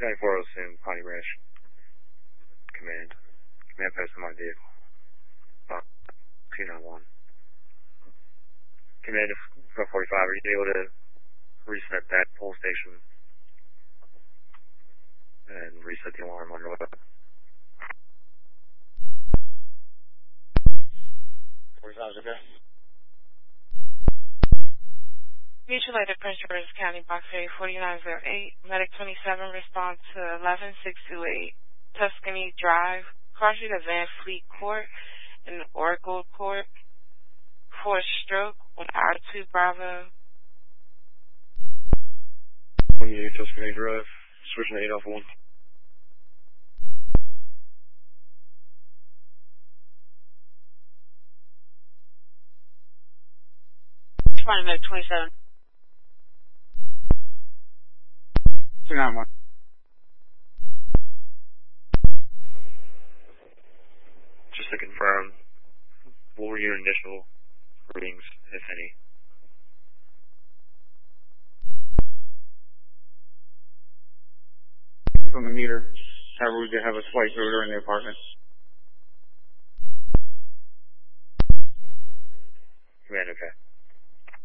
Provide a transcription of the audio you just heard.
9407, Piney Branch. Command. Command post on my vehicle. 291. Command of 45, are you able to reset that pole station and reset the alarm on your way? 45 is okay. Mutual aid at Prince George's County, Box 4908, Medic 27, response to 11628, Tuscany Drive, crossing of Van Fleet Court and Oracle Court, for a stroke on R2 Bravo. 28 Tuscany Drive, switching to 8 off 1. Medic 27. 291. Just to confirm, what were your initial readings, if any? On the meter. However, we did have a slight odor in the apartment. Command, okay.